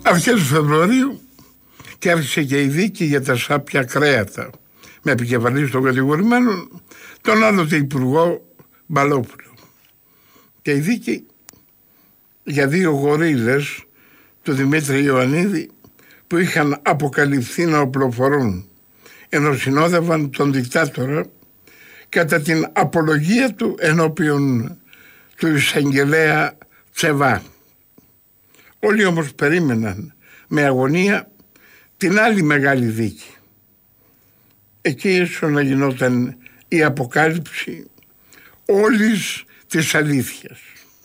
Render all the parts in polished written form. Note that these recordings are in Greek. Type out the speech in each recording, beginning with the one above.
Αρχές Φεβρουαρίου και άρχισε και η δίκη για τα σάπια κρέατα με επικεφαλής των κατηγορημένων τον άλλοτε υπουργό Μπαλόπουλο. Και η δίκη για 2 γορίλες του Δημήτρη Ιωαννίδη που είχαν αποκαλυφθεί να οπλοφορούν ενώ συνόδευαν τον δικτάτορα κατά την απολογία του ενώπιον του εισαγγελέα Τσεβά. Όλοι όμως περίμεναν με αγωνία την άλλη μεγάλη δίκη. Εκεί ίσως να γινόταν η αποκάλυψη όλης της αλήθειας.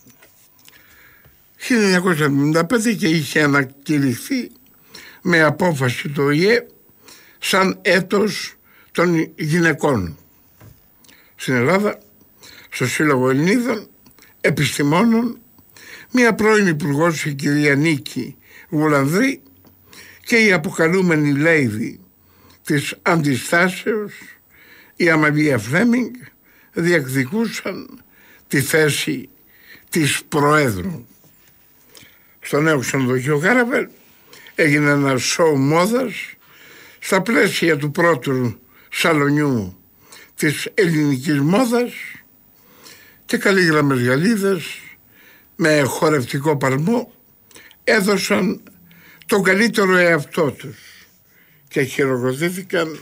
1975 και είχε ανακηρυχθεί με απόφαση του ΟΗΕ σαν έτος των γυναικών. Στην Ελλάδα, στο Σύλλογο Ελληνίδων Επιστημόνων, μία πρώην υπουργός, η κυρία Νίκη Βουλανδρή, και η αποκαλούμενη λέιδη της αντιστάσεως, η Αμαλία Φλέμινγκ, διεκδικούσαν τη θέση της Προέδρου. Στο νέο ξενοδοχείο Κάραβελ έγινε ένα σοου μόδας στα πλαίσια του πρώτου σαλονιού της ελληνικής μόδας και καλήγραμμες γυαλίδες με χορευτικό παλμό έδωσαν τον καλύτερο εαυτό τους και χειροκροτήθηκαν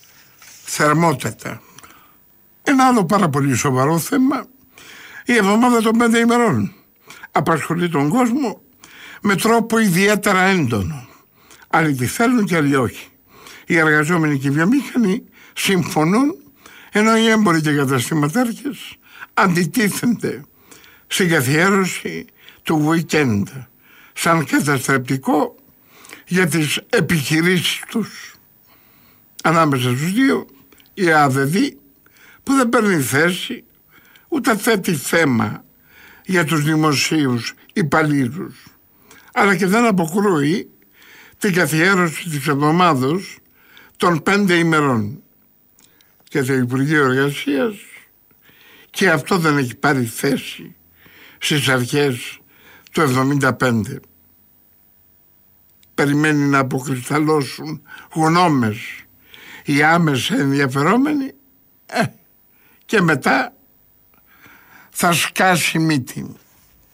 θερμότατα. Ένα άλλο πάρα πολύ σοβαρό θέμα, η εβδομάδα των 5 ημερών, απασχολεί τον κόσμο με τρόπο ιδιαίτερα έντονο. Άλλοι τη θέλουν και άλλοι όχι. Οι εργαζόμενοι και οι βιομήχανοι συμφωνούν, ενώ οι έμποροι και καταστηματάρχες αντιτίθενται στην καθιέρωση του weekend σαν καταστρεπτικό για τις επιχειρήσεις τους. Ανάμεσα στους δύο η ΑΔΔ που δεν παίρνει θέση ούτε θέτει θέμα για τους δημοσίους υπαλλήλους, αλλά και δεν αποκρούει την καθιέρωση της εβδομάδος των 5 ημερών. Και το Υπουργείο Εργασίας και αυτό δεν έχει πάρει θέση στις αρχές του 1975. Περιμένει να αποκρισταλώσουν γνώμες οι άμεσα ενδιαφερόμενοι και μετά θα σκάσει μύτη.